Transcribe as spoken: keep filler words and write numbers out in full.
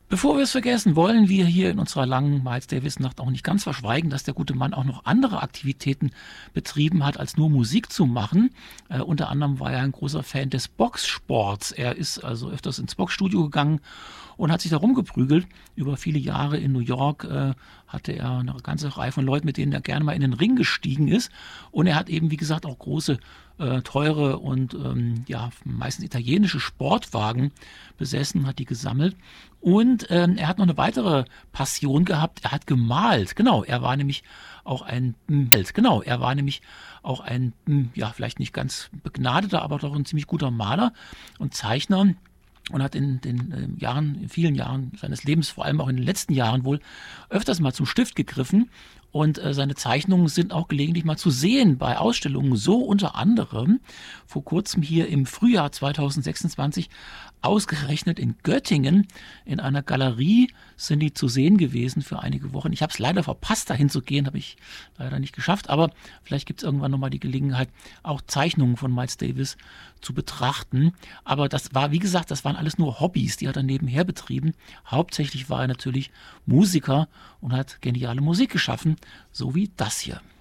Bevor wir es vergessen, wollen wir hier in unserer langen Miles Davis Nacht auch nicht ganz verschweigen, dass der gute Mann auch noch andere Aktivitäten betrieben hat, als nur Musik zu machen. Äh, unter anderem war er ein großer Fan des Boxsports. Er ist also öfters ins Boxstudio gegangen und hat sich da rumgeprügelt. Über viele Jahre in New York äh, hatte er eine ganze Reihe von Leuten, mit denen er gerne mal in den Ring gestiegen ist. Und er hat eben, wie gesagt, auch große, äh, teure und ähm, ja meistens italienische Sportwagen besessen, hat die gesammelt. Und ähm, er hat noch eine weitere Passion gehabt. Er hat gemalt. Genau, er war nämlich auch ein Bild. Genau, er war nämlich auch ein, ja, vielleicht nicht ganz begnadeter, aber doch ein ziemlich guter Maler und Zeichner. Und hat in den äh, Jahren, in vielen Jahren seines Lebens, vor allem auch in den letzten Jahren wohl, öfters mal zum Stift gegriffen. Und äh, seine Zeichnungen sind auch gelegentlich mal zu sehen bei Ausstellungen. So unter anderem vor kurzem hier im Frühjahr zweitausendsechsundzwanzig ausgerechnet in Göttingen in einer Galerie sind die zu sehen gewesen für einige Wochen. Ich habe es leider verpasst, dahin zu gehen, habe ich leider nicht geschafft. Aber vielleicht gibt es irgendwann nochmal die Gelegenheit, auch Zeichnungen von Miles Davis zu betrachten. Aber das war, wie gesagt, das waren alles nur Hobbys, die hat er nebenher betrieben. Hauptsächlich war er natürlich Musiker und hat geniale Musik geschaffen, so wie das hier.